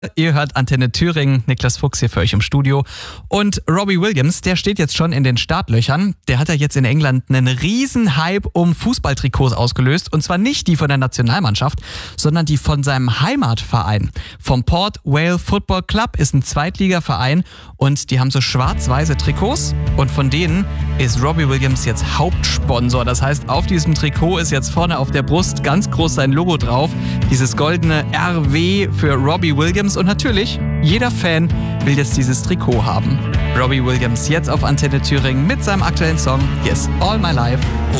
Ihr hört Antenne Thüringen, Niklas Fuchs hier für euch im Studio. Und Robbie Williams, der steht jetzt schon in den Startlöchern. Der hat ja jetzt in England einen riesen Hype um Fußballtrikots ausgelöst. Und zwar nicht die von der Nationalmannschaft, sondern die von seinem Heimatverein. Vom Port Vale Football Club ist ein Zweitligaverein und die haben so schwarz-weiße Trikots. Und von denen ist Robbie Williams jetzt Hauptsponsor. Das heißt, auf diesem Trikot ist jetzt vorne auf der Brust ganz groß sein Logo drauf. Dieses goldene RW für Robbie Williams. Und natürlich, jeder Fan will jetzt dieses Trikot haben. Robbie Williams jetzt auf Antenne Thüringen mit seinem aktuellen Song Yes, All My Life.